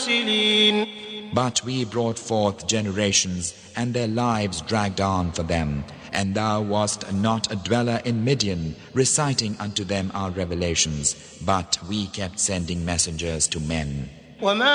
But we brought forth generations, and their lives dragged on for them. And thou wast not a dweller in Midian, reciting unto them our revelations, but we kept sending messengers to men.